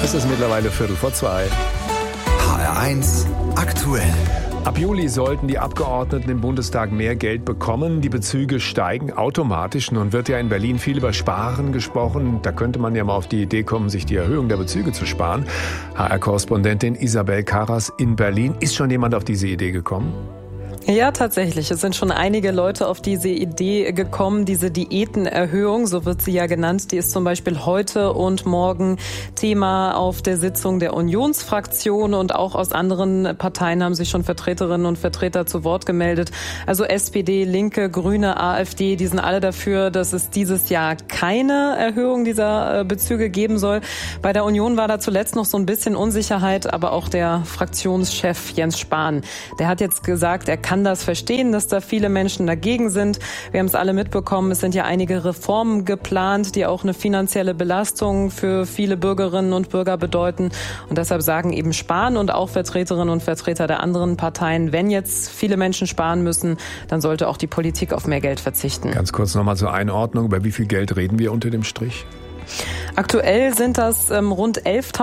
Es ist mittlerweile 2:15. HR1 aktuell. Ab Juli sollten die Abgeordneten im Bundestag mehr Geld bekommen. Die Bezüge steigen automatisch. Nun wird ja in Berlin viel über Sparen gesprochen. Da könnte man ja mal auf die Idee kommen, sich die Erhöhung der Bezüge zu sparen. HR-Korrespondentin Isabel Karras in Berlin. Ist schon jemand auf diese Idee gekommen? Ja, tatsächlich. Es sind schon einige Leute auf diese Idee gekommen. Diese Diätenerhöhung, so wird sie ja genannt, die ist zum Beispiel heute und morgen Thema auf der Sitzung der Unionsfraktion, und auch aus anderen Parteien haben sich schon Vertreterinnen und Vertreter zu Wort gemeldet. Also SPD, Linke, Grüne, AfD, die sind alle dafür, dass es dieses Jahr keine Erhöhung dieser Bezüge geben soll. Bei der Union war da zuletzt noch so ein bisschen Unsicherheit, aber auch der Fraktionschef Jens Spahn, der hat jetzt gesagt, er kann das verstehen, dass da viele Menschen dagegen sind. Wir haben es alle mitbekommen, es sind ja einige Reformen geplant, die auch eine finanzielle Belastung für viele Bürgerinnen und Bürger bedeuten. Und deshalb sagen eben Spahn und auch Vertreterinnen und Vertreter der anderen Parteien, wenn jetzt viele Menschen sparen müssen, dann sollte auch die Politik auf mehr Geld verzichten. Ganz kurz nochmal zur Einordnung. Über wie viel Geld reden wir unter dem Strich? Aktuell sind das rund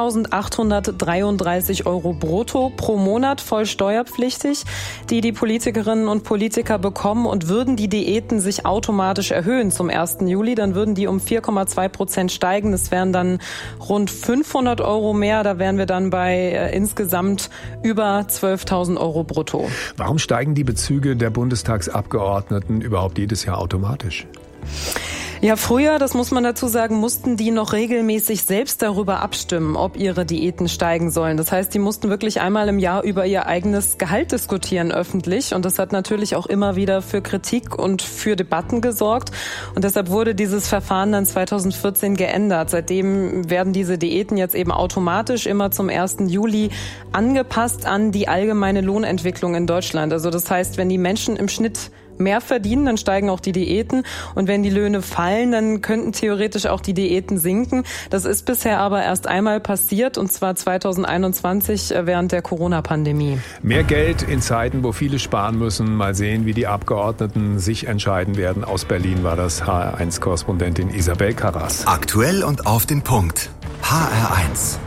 11.833 Euro brutto pro Monat, voll steuerpflichtig, die die Politikerinnen und Politiker bekommen. Und würden die Diäten sich automatisch erhöhen zum 1. Juli, dann würden die um 4,2% steigen. Das wären dann rund 500 Euro mehr. Da wären wir dann bei insgesamt über 12.000 Euro brutto. Warum steigen die Bezüge der Bundestagsabgeordneten überhaupt jedes Jahr automatisch? Ja, früher, das muss man dazu sagen, mussten die noch regelmäßig selbst darüber abstimmen, ob ihre Diäten steigen sollen. Das heißt, die mussten wirklich einmal im Jahr über ihr eigenes Gehalt diskutieren öffentlich. Und das hat natürlich auch immer wieder für Kritik und für Debatten gesorgt. Und deshalb wurde dieses Verfahren dann 2014 geändert. Seitdem werden diese Diäten jetzt eben automatisch immer zum 1. Juli angepasst an die allgemeine Lohnentwicklung in Deutschland. Also das heißt, wenn die Menschen im Schnitt mehr verdienen, dann steigen auch die Diäten. Und wenn die Löhne fallen, dann könnten theoretisch auch die Diäten sinken. Das ist bisher aber erst einmal passiert, und zwar 2021 während der Corona-Pandemie. Mehr Geld in Zeiten, wo viele sparen müssen. Mal sehen, wie die Abgeordneten sich entscheiden werden. Aus Berlin war das HR1-Korrespondentin Isabel Karras. Aktuell und auf den Punkt. HR1.